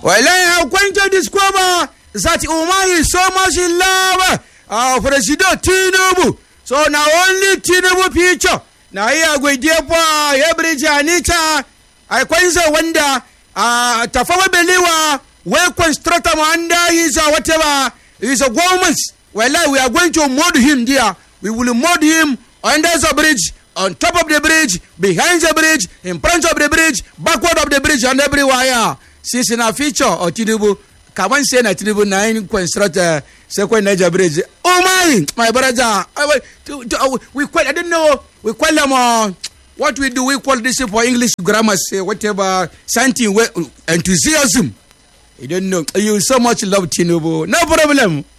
Well, I am going to discover that Umahi is so much in love of President Tinubu. So now only Tinubu picture. Now here we dear boy, every Janita. I quite wonder. Tafawa Beliwa, well constructed under his whatever is a woman's. Well, we are going to mold him there. We will mold him under the bridge, on top of the bridge, behind the bridge, in front of the bridge, backward of the bridge, and everywhere. Since in our feature or Tinubu, come on, say that Tinubu 9 construct second major bridge. Oh my brother, we call, I don't know, we call them what we do, we call this for English grammar, say whatever, something enthusiasm. You don't know, you so much love Tinubu, no problem.